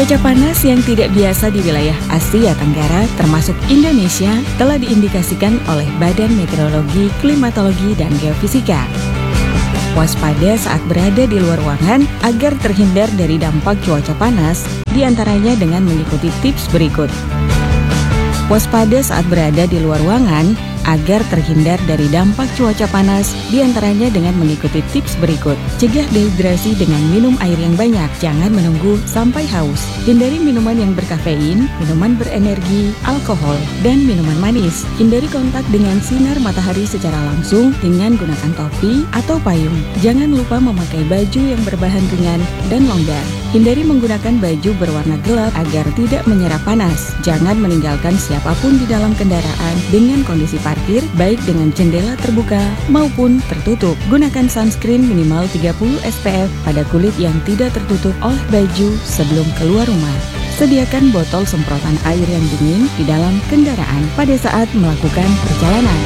Cuaca panas yang tidak biasa di wilayah Asia Tenggara termasuk Indonesia telah diindikasikan oleh Badan Meteorologi, Klimatologi, dan Geofisika. Waspada saat berada di luar ruangan agar terhindar dari dampak cuaca panas, diantaranya dengan mengikuti tips berikut. Waspada saat berada di luar ruangan agar terhindar dari dampak cuaca panas, diantaranya dengan mengikuti tips berikut. Cegah dehidrasi dengan minum air yang banyak, jangan menunggu sampai haus. Hindari minuman yang berkafein, minuman berenergi, alkohol, dan minuman manis. Hindari kontak dengan sinar matahari secara langsung dengan gunakan topi atau payung. Jangan lupa memakai baju yang berbahan ringan dan longgar. Hindari menggunakan baju berwarna gelap agar tidak menyerap panas. Jangan meninggalkan siapapun di dalam kendaraan dengan kondisi parkir, baik dengan jendela terbuka maupun tertutup. Gunakan sunscreen minimal 30 SPF pada kulit yang tidak tertutup oleh baju sebelum keluar rumah. Sediakan botol semprotan air yang dingin di dalam kendaraan pada saat melakukan perjalanan.